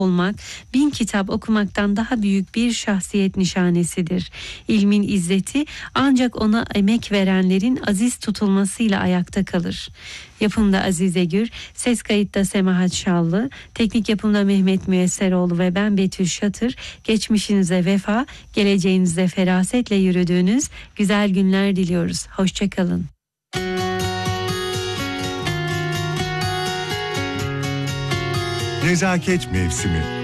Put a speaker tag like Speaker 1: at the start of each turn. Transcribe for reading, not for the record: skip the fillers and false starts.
Speaker 1: olmak 1000 kitap okumaktan daha büyük bir şahsiyet nişanesidir. İlmin izzeti ancak ona emek verenlerin aziz tutulmasıyla ayakta kalır. Yapımda Azize Gür, ses kayıtta Semahat Şallı, teknik yapımda Mehmet Müyesseroğlu ve ben Betül Şatır. Geçmişinize vefa, geleceğinize ferasetle yürüdüğünüz güzel günler diliyoruz. Hoşçakalın.
Speaker 2: Nezaket mevsimi.